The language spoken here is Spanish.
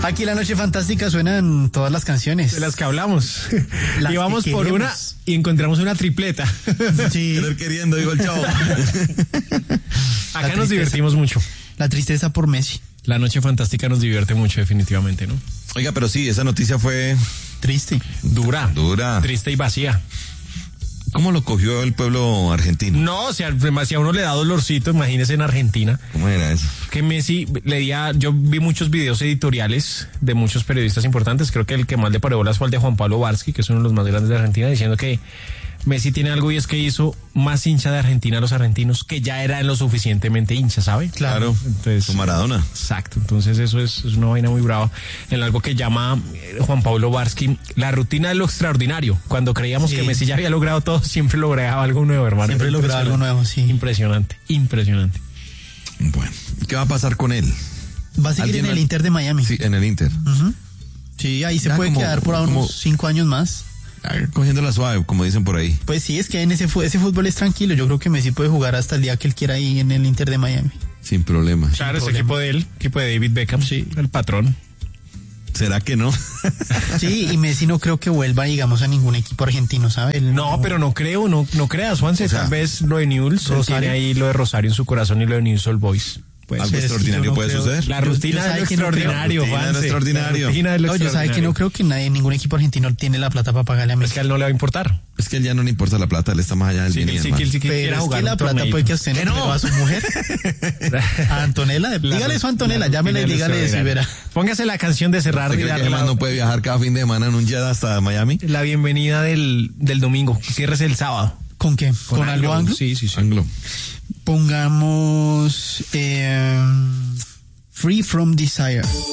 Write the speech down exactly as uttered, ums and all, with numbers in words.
Aquí la noche fantástica suenan todas las canciones. De las que hablamos. Las y vamos que por queremos. una y encontramos una tripleta. Sí. Querer queriendo, digo el chavo. Acá nos tristeza. divertimos mucho. La tristeza por Messi. La noche fantástica nos divierte mucho, definitivamente, ¿no? Oiga, pero sí, esa noticia fue Triste. Dura. dura. Triste y vacía. ¿Cómo lo cogió el pueblo argentino? No, o sea, si a uno le da dolorcito, imagínese en Argentina. ¿Cómo era eso? Que Messi leía, yo vi muchos videos editoriales de muchos periodistas importantes, creo que el que más le paró bolas fue el de Juan Pablo Varsky, que es uno de los más grandes de Argentina, diciendo que Messi tiene algo y es que hizo más hincha de Argentina a los argentinos que ya eran lo suficientemente hincha, ¿sabe? Claro. Entonces, Su Maradona. exacto, entonces eso es, es una vaina muy brava en algo que llama eh, Juan Pablo Varsky la rutina de lo extraordinario. Cuando creíamos Sí. que Messi ya había logrado todo, siempre lograba algo nuevo, hermano. Siempre Es lograba algo impresionante. nuevo, sí. Impresionante, impresionante. Bueno, ¿qué va a pasar con él? Va a seguir ¿Alguien en el más? Inter de Miami. Sí, en el Inter. Ujú. Sí, ahí se Ya puede como- quedar por unos como- cinco años más. Ah, cogiéndola suave, como dicen por ahí. Pues sí, es que en ese, fu- ese fútbol es tranquilo. Yo creo que Messi puede jugar hasta el día que él quiera ahí en el Inter de Miami. Sin problema. Claro, ese problema. equipo de él, equipo de David Beckham, sí, el patrón. ¿Será que no? Sí, y Messi no creo que vuelva, digamos, a ningún equipo argentino, ¿sabe? Él No, pero no creo, no, no creas, Juanse, O sea, tal vez lo de Newell's, él Rosario. tiene ahí lo de Rosario en su corazón y lo de Newell's Old Boys. Pues, Algo es- extraordinario yo no puede creo- suceder. la yo- rutina yo de sabe lo que no creo. extraordinario, Rutina de lo Juanse. extraordinario. La rutina de lo No, yo sabe que extraordinario. no creo que nadie, ningún equipo argentino tiene la plata para pagarle a Es Messi. que a él no le va a importar. Es que él ya no le importa la plata, él está más allá del Sí, bien que y él sí, del que él mal. sí que Pero quiera es jugar que la un plata torneito. puede que a usted no Que no. le va a su mujer. A Antonella, La dígale eso a Antonella, rutina llámele y de lo dígale eso y verá. extraordinario. Póngase la canción de cerrar ¿Usted y cree que darle el man la, no puede viajar cada fin de semana en un jet hasta Miami? la bienvenida del, del domingo. Cierres el sábado. ¿Con qué? ¿Con, algo anglo? Sí, sí, sí. Anglo. Pongamos eh, Free From Desire.